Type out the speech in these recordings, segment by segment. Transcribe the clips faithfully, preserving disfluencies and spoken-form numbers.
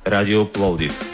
Радио Пловдив.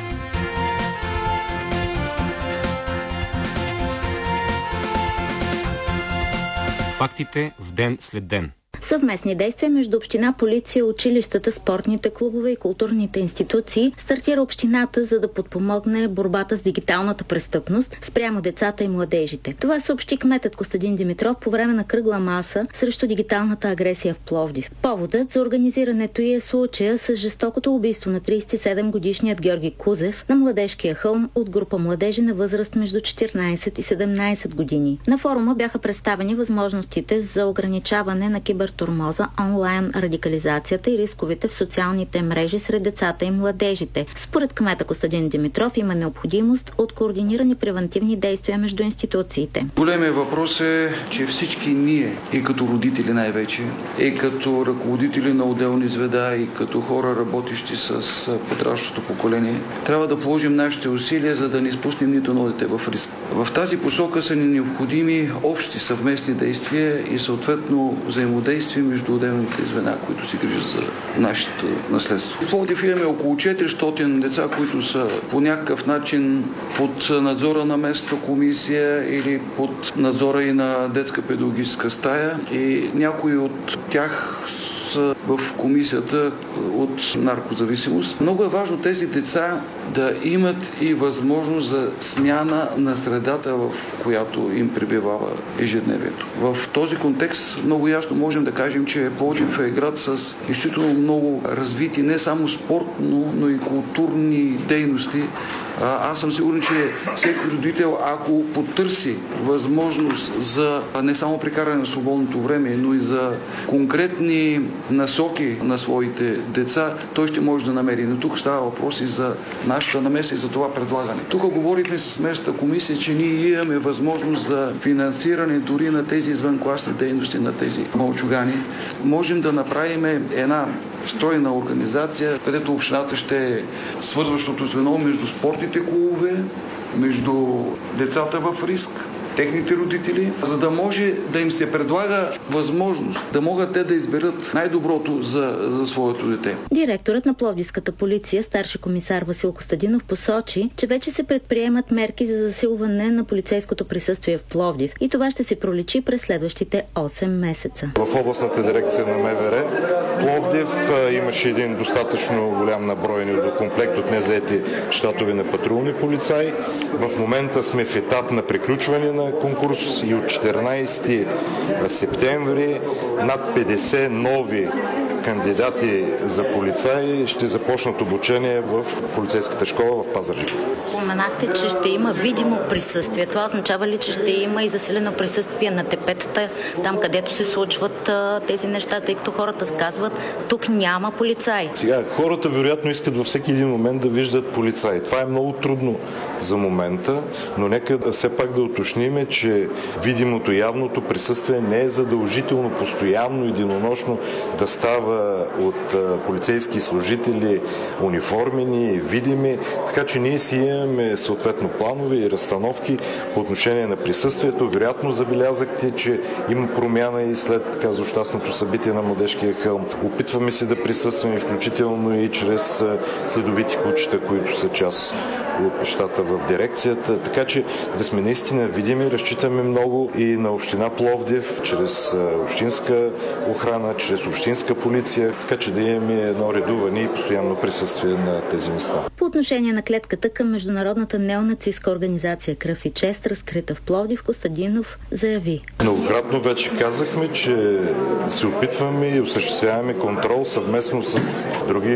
Фактите в ден след ден. Съвместни действия между община, полиция, училищата, спортните клубове и културните институции стартира общината, за да подпомогне борбата с дигиталната престъпност спрямо децата и младежите. Това съобщи кметът Костадин Димитров по време на кръгла маса срещу дигиталната агресия в Пловдив. Поводът за организирането й е случая с жестокото убийство на тридесет и седем годишният Георги Кузев на Младежкия хълм от група младежи на възраст между четиринадесет и седемнадесет години. На форума бяха представени възможностите за ограничаване на кибер тормоза, онлайн радикализацията и рисковете в социалните мрежи сред децата и младежите. Според кмета Костадин Димитров има необходимост от координирани превентивни действия между институциите. Големият въпрос е, че всички ние, и като родители най-вече, и като ръководители на отделни звена, и като хора, работещи с подрастващото поколение, трябва да положим нашите усилия, за да не изпуснем нито едно дете в риск. В тази посока са ни необходими общи съвместни действия и съответно взаимодействие между отделните звена, които се грижат за нашето наследство. В Пловдив имаме около четиристотин деца, които са по някакъв начин под надзора на местната комисия или под надзора и на детска педагогическа стая, и някои от тях в комисията от наркозависимост. Много е важно тези деца да имат и възможност за смяна на средата, в която им пребивава ежедневието. В този контекст много ясно можем да кажем, че Пловдив е град с изключително много развити не само спортно, но и културни дейности. Аз съм сигурен, че всеки родител, ако потърси възможност за не само прекаране на свободното време, но и за конкретни насоки на своите деца, той ще може да намери. Но тук става въпрос и за нашата намеса и за това предлагане. Тук говорихме с местната комисия, че ние имаме възможност за финансиране дори на тези извънкласни дейности, на тези малчугани. Можем да направим една стройна организация, където общината ще е свързващото звено между спортните клубове, между децата в риск, техните родители, за да може да им се предлага възможност да могат те да изберат най-доброто за, за своето дете. Директорът на Пловдивската полиция, старши комисар Васил Костадинов, посочи, че вече се предприемат мерки за засилване на полицейското присъствие в Пловдив и това ще се проличи през следващите осем месеца. В областната дирекция на МВР Пловдив имаше един достатъчно голям наброй комплект от незаети щатове на патрулни полицаи. В момента сме в етап на приключване на конкурс и от четиринадесети септември над петдесет нови кандидати за полицаи ще започнат обучение в полицейската школа в Пазарджик. Споменахте, че ще има видимо присъствие. Това означава ли, че ще има и засилено присъствие на тепетата, там където се случват а, тези неща, тъй като хората казват, тук няма полицаи? Сега, хората вероятно искат във всеки един момент да виждат полицаи. Това е много трудно за момента, но нека все пак да уточниме, че видимото, явното присъствие не е задължително, постоянно, единонощно да става от полицейски служители, униформени, видими, така че ние си имаме съответно планове и разстановки по отношение на присъствието. Вероятно забелязахте, че има промяна и след така злощастното събитие на Младежкия хълм. Опитваме се да присъстваме включително и чрез следовити кучета, които са част от нещата в дирекцията, така че да сме наистина видими, разчитаме много и на община Пловдив, чрез общинска охрана, чрез общинска полиция, така че да имаме едно редуване и постоянно присъствие на тези места. По отношение на клетката към международната неонацистка организация Кръв и чест, разкрита в Пловдив, Костадинов заяви. Многократно вече казахме, че се опитваме и осъществяваме контрол съвместно с други